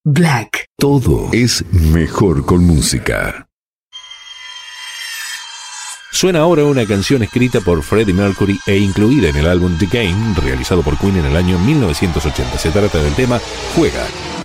Black. Todo es mejor con música. Suena ahora una canción escrita por Freddie Mercury e incluida en el álbum The Game, realizado por Queen en el año 1980. Se trata del tema Juega.